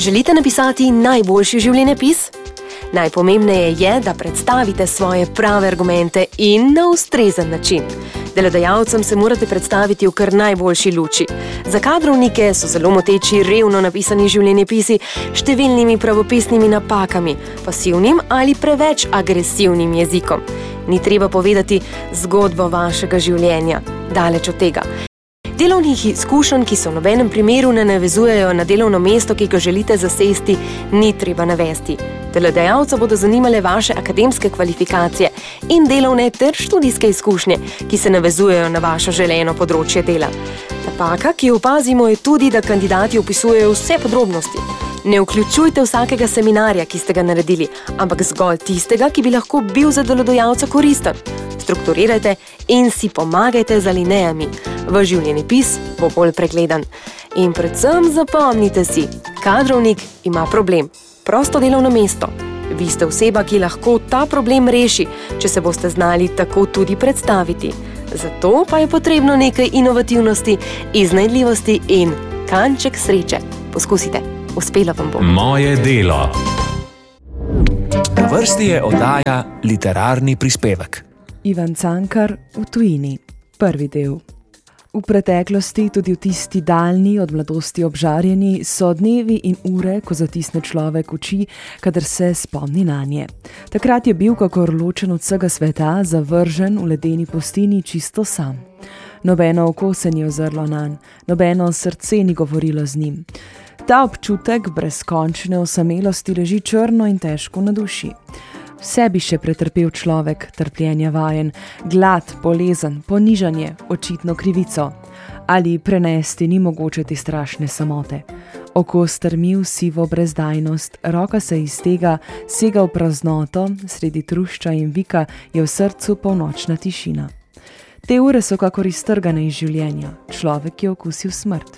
Želite napisati najboljši življenjepis? Najpomembneje je, da predstavite svoje prave argumente in na ustrezen način. Delodajalcem se morate predstaviti v kar najboljši luči. Za kadrovnike so zelo moteči revno napisani življenjepisi s številnimi pravopisnimi napakami, pasivnim ali preveč agresivnim jezikom. Ni treba povedati zgodbo vašega življenja, daleč od tega. Delovnih izkušenj, ki se v nobenem primeru ne navezujejo na delovno mesto, ki ga želite zasesti, ni treba navesti. Delodajalca bodo zanimale vaše akademske kvalifikacije in delovne ter študijske izkušnje, ki se navezujejo na vaše želeno področje dela. Napaka, ki jo opazimo, je tudi, da kandidati opisujejo vse podrobnosti. Ne vključujte vsakega seminarja, ki ste ga naredili, ampak zgolj tistega, ki bi lahko bil za delodajalca koristen. Strukturirajte in si pomagajte z alinejami. Vaš življenjepis bo bolj pregleden. In predvsem zapomnite si, kadrovnik ima problem. Prosto delovno mesto. Vi ste oseba, ki lahko ta problem reši, če se boste znali tako tudi predstaviti. Zato pa je potrebno nekaj inovativnosti, iznajdljivosti in kanček sreče. Poskusite, uspelo vam bo. Moje delo. Na vrsti je oddaja Literarni prispevek. Ivan Cankar v tujini. Prvi del. V preteklosti, tudi v tisti daljni, od mladosti obžarjeni, so dnevi in ure, ko zatisne človek oči, kadar se spomni nanje. Takrat je bil kakor ločen od vsega sveta, zavržen v ledeni pustini čisto sam. Nobeno oko se ni ozrlo nanj, nobeno srce ni govorilo z njim. Ta občutek brezkončne osamelosti leži črno in težko na duši. Vse bi še pretrpel človek, trpljenja vajen, glad, bolezen, ponižanje, očitno krivico. Ali prenesti ni mogoče te strašne samote. Oko strmi v sivo brezdajnost, roka se iz tega sega v praznoto, sredi trušča in vika je v srcu polnočna tišina. Te ure so kakor iztrgane iz življenja, človek je okusil smrt.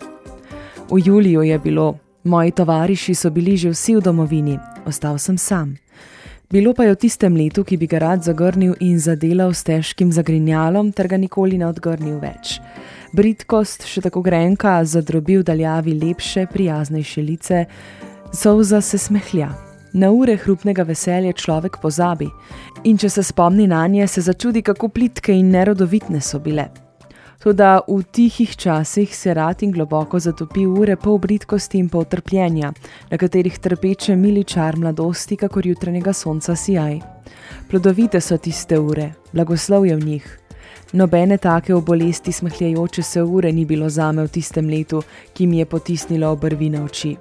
V juliju je bilo, moji tovariši so bili že vsi v domovini, ostal sem sam. Bilo pa je v tistem letu, ki bi ga rad zagrnil in zadelal s težkim zagrinjalom, ter ga nikoli ne odgrnil več. Bridkost, še tako grenka, zadrobil daljavi lepše, prijaznejše lice, solza se smehlja. Na ure hrupnega veselja človek pozabi in če se spomni nanje, se začudi, kako plitke in nerodovitne so bile. Toda v tihih časih se rad in globoko zatopi ure pol bridkosti in pol trpljenja, na katerih trpeče mili čar mladosti, kakor jutranjega sonca sijaj. Plodovite so tiste ure, blagoslov je v njih. Nobene take v bolesti smehljajoče se ure ni bilo zame v tistem letu, ki mi je potisnilo obrvi na oči.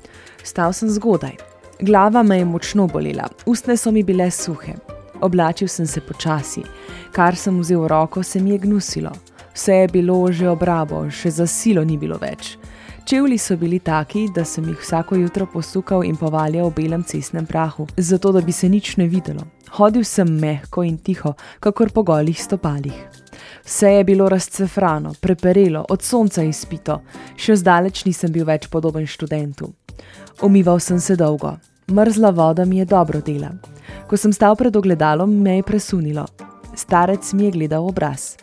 Stal sem zgodaj. Glava me je močno bolela, ustne so mi bile suhe. Oblačil sem se počasi. Kar sem vzel v roko, se mi je gnusilo. Vse je bilo že obrabo, še za silo ni bilo več. Čevlji so bili taki, da sem jih vsako jutro posukal in povaljal v belem cestnem prahu, zato da bi se nič ne videlo. Hodil sem mehko in tiho, kakor po golih stopalih. Vse je bilo razcefrano, preperelo, od sonca izpito. Še zdaleč nisem bil več podoben študentu. Umival sem se dolgo. Mrzla voda mi je dobro dela. Ko sem stal pred ogledalom, me je presunilo. Starec mi je gledal obraz.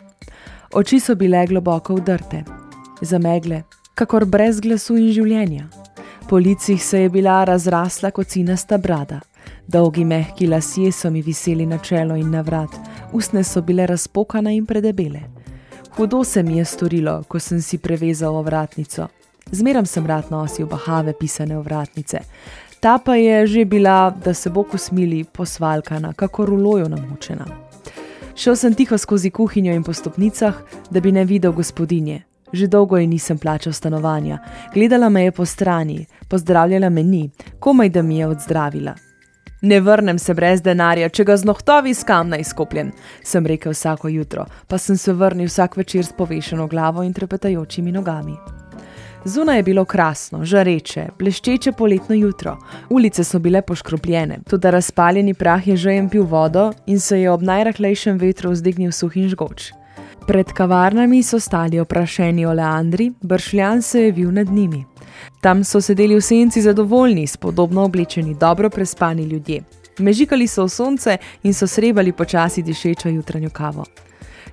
Oči so bile globoko vdrte, zamegle, kakor brez glasu in življenja. Po licih se je bila razrasla kocinasta brada. Dolgi mehki lasje so mi viseli na čelo in na vrat, ustne so bile razpokane in predebele. Hudo se mi je storilo, ko sem si prevezal ovratnico. Zmeram sem rad nosil bahave pisane ovratnice. Ta pa je že bila, da se Bog usmili, posvalkana, kakor v loju namočena. Šel sem tiho skozi kuhinjo in po stopnicah, da bi ne videl gospodinje. Že dolgo ji nisem plačal stanovanja. Gledala me je po strani, pozdravljala me ni, komaj da mi je odzdravila. Ne vrnem se brez denarja, če ga z nohtovi iskam na izkopljen, sem rekel vsako jutro, pa sem se vrnil vsak večer s povešeno glavo in trepetajočimi nogami. Zunaj je bilo krasno, žareče, bleščeče poletno jutro. Ulice so bile poškropljene, tudi razpaljeni prah je žejem pil vodo in se je ob najrahlejšem vetru vzdignil suh in žgoč. Pred kavarnami so stali oprašeni oleandri, bršljan se je vil nad njimi. Tam so sedeli v senci zadovoljni, spodobno oblečeni, dobro prespani ljudje. Mežikali so v sonce in so srebali počasi dišečo jutranjo kavo.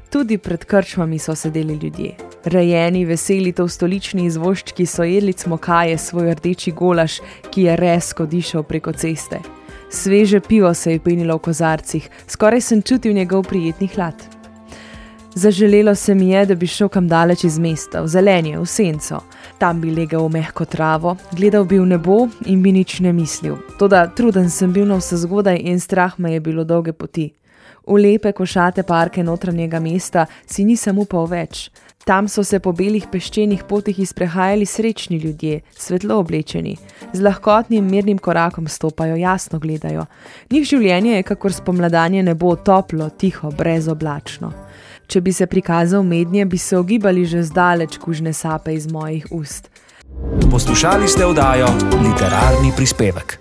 Tudi pred krčmami so sedeli ljudje. Rejeni, veseli tovstolični izvoščki so jedli cmokaje svoj rdeči golaž, ki je rezko dišal preko ceste. Sveže pivo se je penilo v kozarcih, skoraj sem čutil njegov prijetni hlad. Zaželelo se mi je, da bi šel kam daleč iz mesta, v zelenje, v senco. Tam bi legel v mehko travo, gledal bi v nebo in bi nič ne mislil. Toda truden sem bil na vse zgodaj in strah me je bilo dolge poti. V lepe košate parke notranjega mesta si nisem upal več. Tam so se po belih peščenih potih izprehajali srečni ljudje, svetlo oblečeni. Z lahkotnim, mirnim korakom stopajo, jasno gledajo. Njih življenje je kakor spomladanje nebo, toplo, tiho, brezoblačno. Če bi se prikazal mednje, bi se ogibali že zdaleč kužne sape iz mojih ust. Poslušali ste oddajo Literarni prispevek.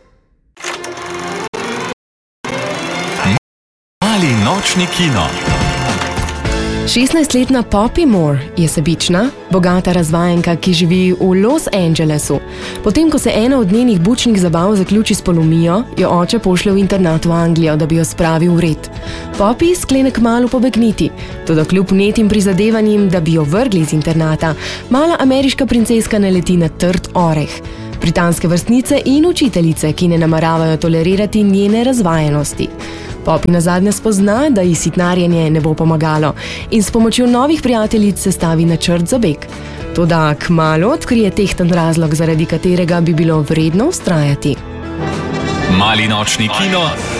Mali nočni kino. 16-letna Poppy Moore je sebična, bogata razvajenka, ki živi v Los Angelesu. Potem, ko se ena od njenih bučnih zabav zaključi s polomijo, jo oče pošlje v internat v Anglijo, da bi jo spravil v red. Poppy sklene kmalu pobegniti, toda kljub vnetim prizadevanjem, da bi jo vrgli iz internata, mala ameriška princeska naleti na trd oreh. Britanske vrstnice in učiteljice, ki ne nameravajo tolerirati njene razvajenosti. Poppy nazadnje spozna, da ji sitnarjenje ne bo pomagalo in s pomočjo novih prijateljic sestavi načrt za beg. Toda kmalu odkrije tehten razlog, zaradi katerega bi bilo vredno vztrajati. Mali nočni kino